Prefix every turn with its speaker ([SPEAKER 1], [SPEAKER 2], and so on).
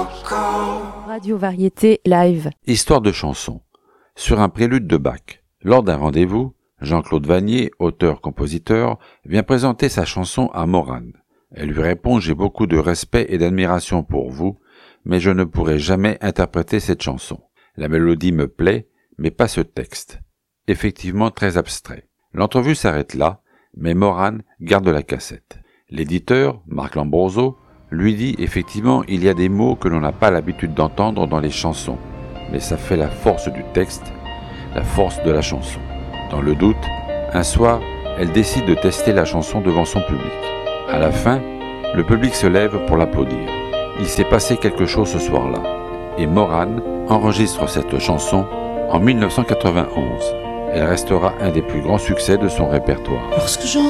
[SPEAKER 1] Radio Variété Live.
[SPEAKER 2] Histoire de chanson. Sur un prélude de Bach. Lors d'un rendez-vous, Jean-Claude Vannier, auteur-compositeur, vient présenter sa chanson à Morane. Elle lui répond « J'ai beaucoup de respect et d'admiration pour vous, mais je ne pourrai jamais interpréter cette chanson. La mélodie me plaît, mais pas ce texte. Effectivement très abstrait. » L'entrevue s'arrête là, mais Morane garde la cassette. L'éditeur, Marc Lambroso, lui dit effectivement il y a des mots que l'on n'a pas l'habitude d'entendre dans les chansons, mais ça fait la force du texte, la force de la chanson. Dans le doute, un soir, elle décide de tester la chanson devant son public. À la fin, le public se lève pour l'applaudir. Il s'est passé quelque chose ce soir-là, et Morane enregistre cette chanson en 1991. Elle restera un des plus grands succès de son répertoire.
[SPEAKER 3] Lorsque j'entends